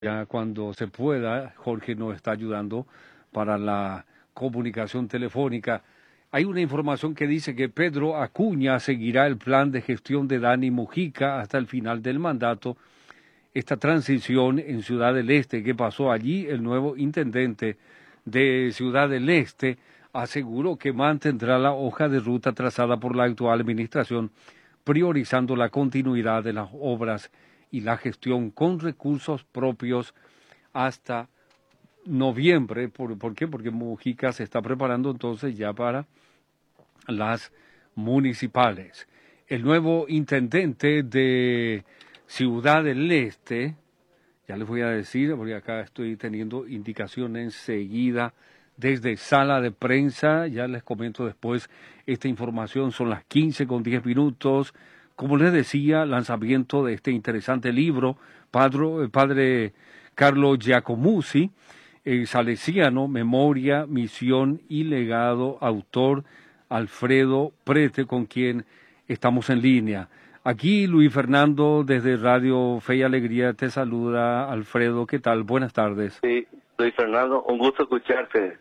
Ya cuando se pueda, Jorge nos está ayudando para la comunicación telefónica. Hay una información que dice que Pedro Acuña seguirá el plan de gestión de Dani Mujica hasta el final del mandato. Esta transición en Ciudad del Este que pasó allí, el nuevo intendente de Ciudad del Este aseguró que mantendrá la hoja de ruta trazada por la actual administración, priorizando la continuidad de las obras y la gestión con recursos propios hasta noviembre. ¿Por qué? Porque Mujica se está preparando entonces ya para las municipales. El nuevo intendente de Ciudad del Este, ya les voy a decir, porque acá estoy teniendo indicaciones enseguida desde sala de prensa, ya les comento después esta información, son las 15:10. Como les decía, lanzamiento de este interesante libro, padre Carlo Giacomuzzi, salesiano, Memoria, Misión y Legado, autor Alfredo Prete, con quien estamos en línea. Aquí Luis Fernando desde Radio Fe y Alegría te saluda. Alfredo, ¿qué tal? Buenas tardes. Sí, Luis Fernando, un gusto escucharte.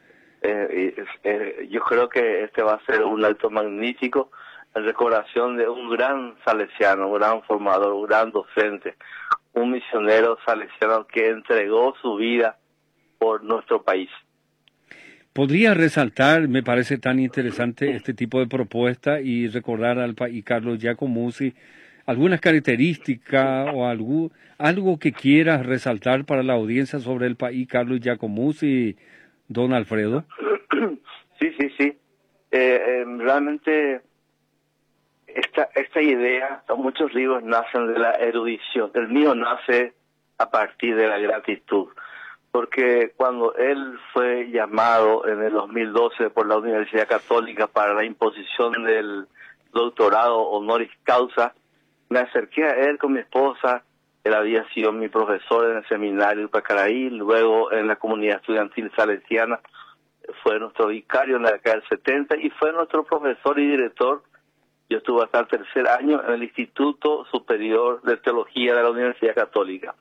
Yo creo que este va a ser un acto magnífico en recordación de un gran salesiano, un gran formador, un gran docente, un misionero salesiano que entregó su vida por nuestro país. Podría resaltar, me parece tan interesante este tipo de propuesta y recordar al país Carlos Giacomuzzi algunas características o algo que quieras resaltar para la audiencia sobre el país Carlos Giacomuzzi, don Alfredo. Sí. Realmente esta idea, muchos libros nacen de la erudición. El mío nace a partir de la gratitud. Porque cuando él fue llamado en el 2012 por la Universidad Católica para la imposición del doctorado honoris causa, me acerqué a él con mi esposa. Él había sido mi profesor en el seminario de Pacaraí, luego en la comunidad estudiantil salesiana, fue nuestro vicario en la década del 70 y fue nuestro profesor y director. Yo estuve hasta el tercer año en el Instituto Superior de Teología de la Universidad Católica.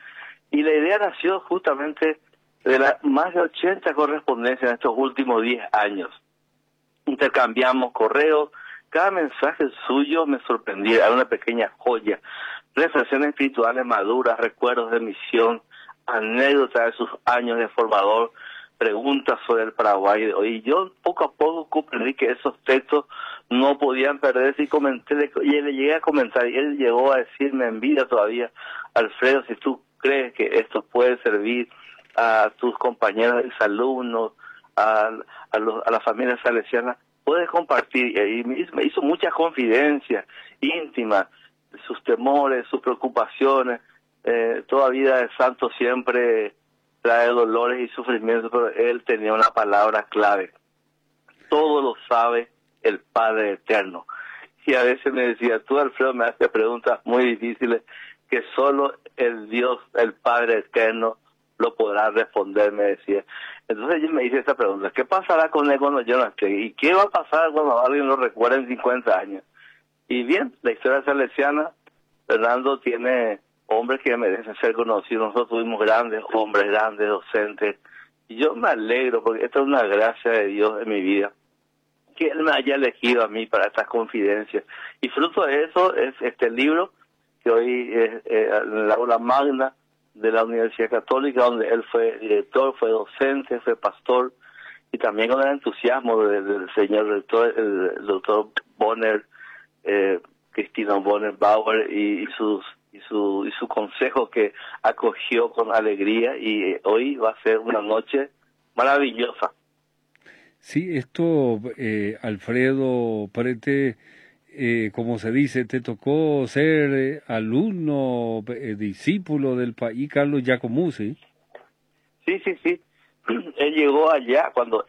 Y la idea nació justamente de las más de 80 correspondencias en estos últimos 10 años. Intercambiamos correos, cada mensaje suyo me sorprendía, era una pequeña joya. Reflexiones espirituales maduras, recuerdos de misión, anécdotas de sus años de formador, preguntas sobre el Paraguay. Y yo poco a poco comprendí que esos textos no podían perderse y le llegué a comentar, y él llegó a decirme en vida todavía: Alfredo, si tú crees que esto puede servir a tus compañeros y alumnos, a la familia salesiana, puedes compartir. Y me hizo muchas confidencias íntimas, sus temores, sus preocupaciones. Toda vida de santo siempre trae dolores y sufrimientos, pero él tenía una palabra clave: todo lo sabe el Padre Eterno. Y a veces me decía: tú, Alfredo, me haces preguntas muy difíciles que solo el Dios, el Padre Eterno, lo podrá responder, me decía. Entonces yo me hice esta pregunta: ¿qué pasará con él cuando yo no esté? ¿Y qué va a pasar cuando alguien lo recuerde en 50 años? Y bien, la historia salesiana, Fernando, tiene hombres que merecen ser conocidos. Nosotros tuvimos grandes hombres, grandes docentes. Y yo me alegro, porque esta es una gracia de Dios en mi vida, que Él me haya elegido a mí para estas confidencias. Y fruto de eso es este libro, que hoy es en la aula magna de la Universidad Católica, donde él fue director, fue docente, fue pastor, y también con el entusiasmo del señor rector, el doctor Bonner, Cristina Bonner Bauer, y su consejo que acogió con alegría, y hoy va a ser una noche maravillosa. Sí, esto, Alfredo Prete, como se dice, te tocó ser alumno, discípulo del país Carlos Giacomuzzi. Sí. Él llegó allá cuando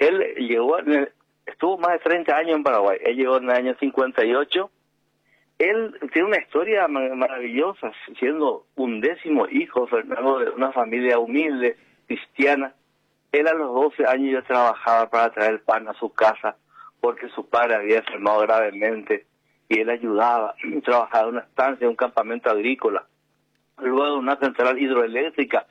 estuvo más de 30 años en Paraguay. Él llegó en el año 58. Él tiene una historia maravillosa, siendo un 10º hijo, Fernando, de una familia humilde, cristiana. Él a los 12 años ya trabajaba para traer pan a su casa, porque su padre había enfermado gravemente, y él ayudaba, trabajaba en una estancia, en un campamento agrícola. luego de una central hidroeléctrica,